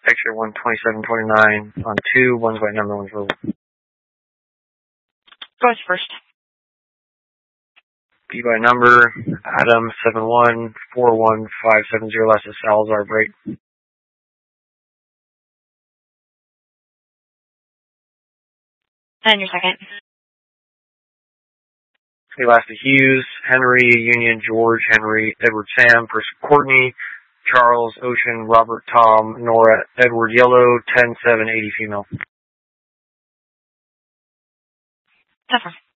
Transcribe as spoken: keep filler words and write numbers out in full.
X-ray one twenty-seven twenty-nine on two, one's by number, one's verbal. Goes first. B by number, Adam seven one four one five seven zero, last is Salazar, break. And your second. Okay, last is Hughes, Henry, Union, George, Henry, Edward, Sam, first Courtney, Charles, Ocean, Robert, Tom, Nora, Edward, Yellow, ten seven eighty female. Tougher.